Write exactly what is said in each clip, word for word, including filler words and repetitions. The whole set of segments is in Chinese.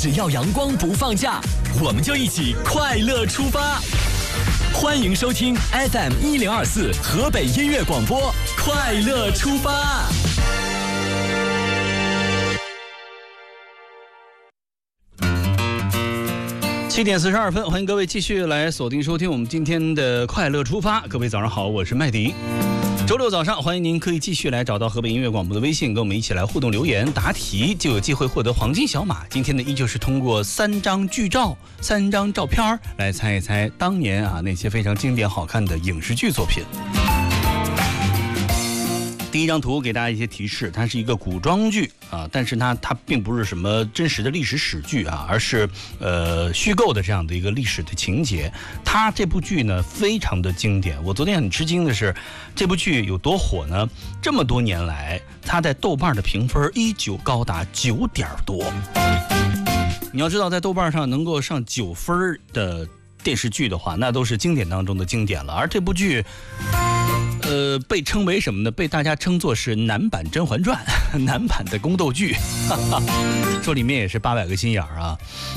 只要阳光不放假，我们就一起快乐出发。欢迎收听 F M 一零二四河北音乐广播，快乐出发。 七点四十二分，欢迎各位继续来锁定收听我们今天的快乐出发。各位早上好，我是麦迪。周六早上，欢迎您可以继续来找到河北音乐广播的微信，跟我们一起来互动留言答题，就有机会获得黄金小马。今天呢，依旧是通过三张剧照、三张照片来猜一猜当年啊那些非常经典好看的影视剧作品。第一张图给大家一些提示，它是一个古装剧啊，但是它它并不是什么真实的历史史剧啊，而是呃虚构的这样的一个历史的情节。它这部剧呢非常的经典，我昨天很吃惊的是，这部剧有多火呢？这么多年来，它在豆瓣的评分依旧高达九点多。你要知道，在豆瓣上能够上九分的电视剧的话，那都是经典当中的经典了。而这部剧呃，被称为什么呢？被大家称作是男版《甄嬛传》，男版的宫斗剧，哈哈，说里面也是八百个心眼儿啊。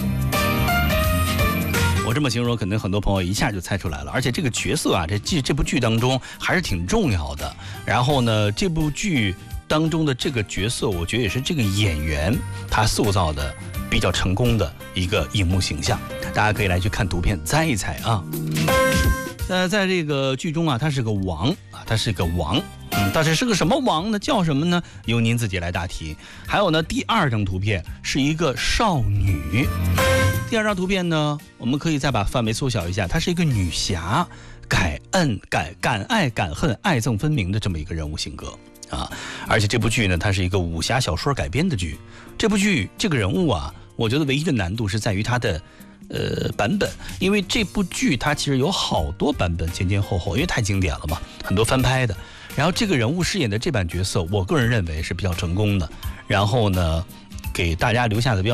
我这么形容，可能很多朋友一下就猜出来了。而且这个角色啊，这这这部剧当中还是挺重要的。然后呢，这部剧当中的这个角色，我觉得也是这个演员他塑造的比较成功的一个荧幕形象。大家可以来去看图片猜一猜啊。呃，在这个剧中啊，他是个王啊，他是个王，嗯，但是是个什么王呢？叫什么呢？由您自己来答题。还有呢，第二张图片是一个少女。第二张图片呢，我们可以再把范围缩小一下，她是一个女侠，敢恩敢敢爱敢恨，爱憎分明的这么一个人物性格啊。而且这部剧呢，它是一个武侠小说改编的剧。这部剧这个人物啊，我觉得唯一的难度是在于他的呃，版本，因为这部剧它其实有好多版本，前前后后，因为太经典了嘛，很多翻拍的。然后这个人物饰演的这版角色，我个人认为是比较成功的。然后呢，给大家留下的比较